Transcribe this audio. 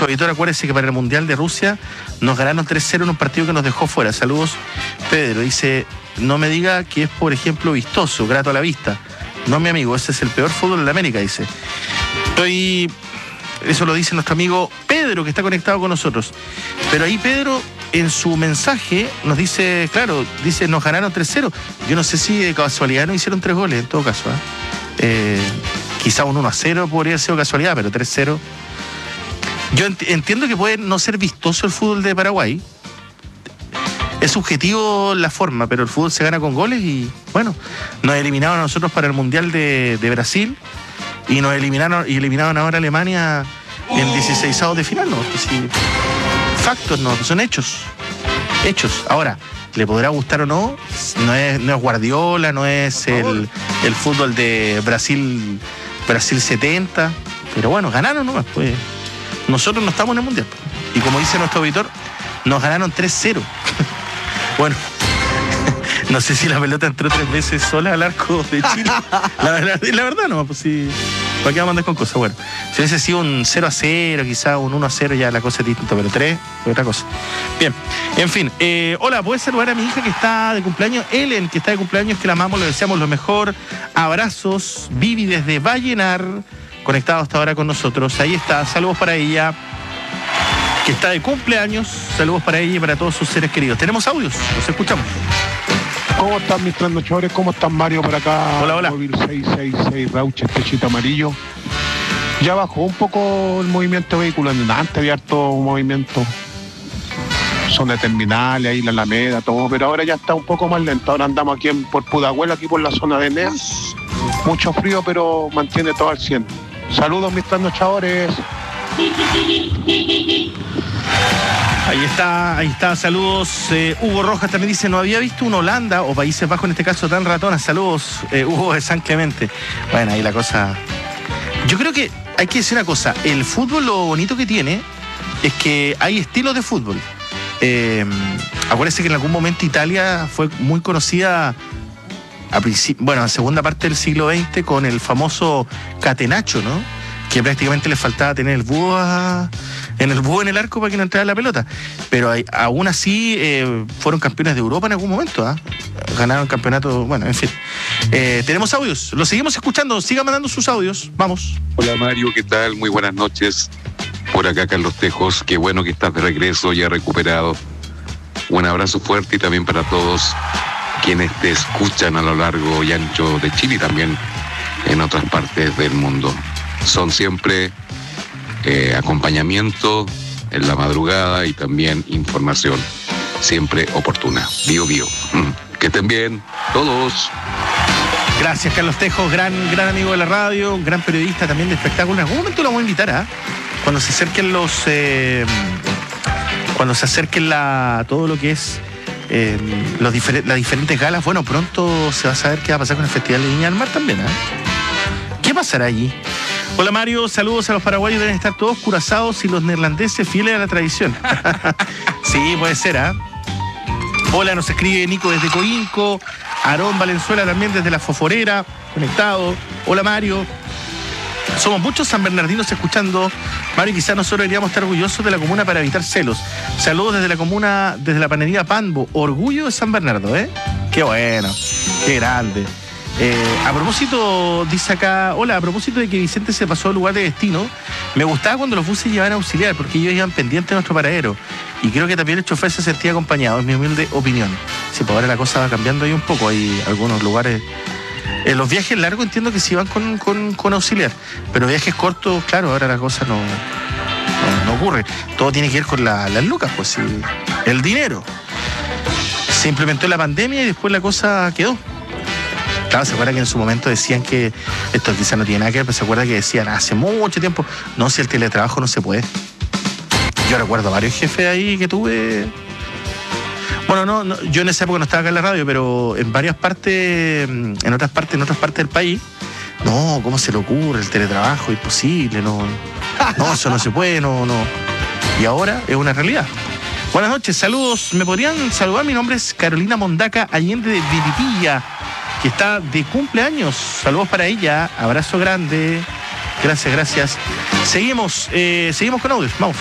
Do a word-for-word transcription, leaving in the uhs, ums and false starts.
nuestro auditor, acuérdese que para el Mundial de Rusia nos ganaron tres cero en un partido que nos dejó fuera. Saludos, Pedro. Dice, no me diga que es, por ejemplo, vistoso, grato a la vista. No, mi amigo, ese es el peor fútbol de América, dice. Estoy... Eso lo dice nuestro amigo Pedro, que está conectado con nosotros. Pero ahí Pedro, en su mensaje, nos dice, claro, dice, nos ganaron tres cero. Yo no sé si de casualidad no hicieron tres goles, en todo caso. ¿eh? Eh, quizá un uno a cero podría ser casualidad, pero tres cero. Yo ent- entiendo que puede no ser vistoso el fútbol de Paraguay. Es subjetivo la forma, pero el fútbol se gana con goles y, bueno, nos eliminaron a nosotros para el Mundial de, de Brasil. Y nos eliminaron y eliminaron ahora a Alemania en dieciseisavos de final, ¿no? Pues sí, factos, no, son hechos. Hechos. Ahora, ¿le podrá gustar o no? No es, no es Guardiola, no es el, el fútbol de Brasil, Brasil setenta. Pero bueno, ganaron nomás, pues. Nosotros no estamos en el Mundial. Y como dice nuestro auditor, nos ganaron tres cero. Bueno. No sé si la pelota entró tres veces sola al arco de Chile. La, la, la verdad, no, pues sí. ¿Para qué vamos a andar con cosas? Bueno, si hubiese sido un cero a cero, quizá un uno a cero, ya la cosa es distinta, pero tres es otra cosa. Bien, en fin. Eh, hola, ¿puedes saludar a mi hija que está de cumpleaños? Ellen, que está de cumpleaños, que la amamos, le deseamos lo mejor. Abrazos. Vivi desde Vallenar, conectado hasta ahora con nosotros. Ahí está, saludos para ella, que está de cumpleaños. Saludos para ella y para todos sus seres queridos. Tenemos audios, los escuchamos. ¿Cómo están mis trasnochadores? ¿Cómo están, Mario, por acá? Hola, hola. Móvil seis seis seis, Rauche, Techito Amarillo. Ya bajó un poco el movimiento vehicular. Antes había harto movimiento. Zona de terminales, ahí la Alameda, todo. Pero ahora ya está un poco más lento. Ahora andamos aquí en, por Pudahuel, aquí por la zona de Enea. Mucho frío, pero mantiene todo al cien. Saludos, mis trasnochadores. Ahí está, ahí está, saludos. eh, Hugo Rojas también dice, no había visto un Holanda o Países Bajos en este caso tan ratona. Saludos, eh, Hugo de San Clemente. Bueno, ahí la cosa... Yo creo que hay que decir una cosa, el fútbol lo bonito que tiene es que hay estilos de fútbol. Eh, acuérdense que en algún momento Italia fue muy conocida, a princip- bueno, en segunda parte del siglo veinte con el famoso catenaccio, ¿no? Que prácticamente les faltaba tener el búho a, en el búho en el arco para que no entrara la pelota. Pero hay, aún así eh, fueron campeones de Europa en algún momento, ¿eh? Ganaron campeonato, bueno, en fin. Eh, tenemos audios, los seguimos escuchando, sigan mandando sus audios, vamos. Hola Mario, ¿qué tal? Muy buenas noches. Por acá Carlos Tejos, qué bueno que estás de regreso, ya recuperado. Un abrazo fuerte y también para todos quienes te escuchan a lo largo y ancho de Chile y también en otras partes del mundo. Son siempre eh, acompañamiento en la madrugada y también información siempre oportuna. Bio, bio. Que estén bien todos. Gracias, Carlos Tejos, gran, gran amigo de la radio, gran periodista también de espectáculos. En algún momento lo voy a invitar, ¿ah? ¿eh? Cuando se acerquen los... Eh, cuando se acerquen la, todo lo que es eh, los difer- las diferentes galas, bueno, pronto se va a saber qué va a pasar con el Festival de Viña del Mar también, ¿eh? ¿Qué pasará allí? Hola Mario, saludos a los paraguayos, deben estar todos curazados y los neerlandeses fieles a la tradición. Sí, puede ser, ¿ah? ¿eh? Hola, nos escribe Nico desde Coinco, Aarón Valenzuela también desde La Foforera, conectado. Hola Mario. Somos muchos san bernardinos escuchando. Mario, quizás nosotros deberíamos estar orgullosos de la comuna para evitar celos. Saludos desde la comuna, desde la panadería Panbo. Orgullo de San Bernardo, ¿eh? Qué bueno, qué grande. Eh, a propósito, dice acá, hola, a propósito de que Vicente se pasó al lugar de destino, me gustaba cuando los buses llevaban auxiliar, porque ellos iban pendientes de nuestro paradero. Y creo que también el chofer se sentía acompañado, es mi humilde opinión. Sí, pues ahora la cosa va cambiando ahí un poco, hay algunos lugares... En los viajes largos entiendo que sí van con, con, con auxiliar, pero viajes cortos, claro, ahora la cosa no, no, no ocurre. Todo tiene que ver con la, las lucas, pues sí, el dinero. Se implementó la pandemia y después la cosa quedó. Claro, se acuerda que en su momento decían que esto quizás no tiene nada que ver, pero se acuerda que decían hace mucho tiempo, no, si el teletrabajo no se puede. Yo recuerdo varios jefes ahí que tuve... Bueno, no, no, yo en esa época no estaba acá en la radio, pero en varias partes, en otras partes, en otras partes del país, no, ¿cómo se le ocurre? El teletrabajo, imposible, no, no, eso no se puede, no, no. Y ahora es una realidad. Buenas noches, saludos, ¿me podrían saludar? Mi nombre es Carolina Mondaca Allende de Viritilla, que está de cumpleaños. Saludos para ella, abrazo grande, gracias, gracias. Seguimos, eh, seguimos con audios, vamos.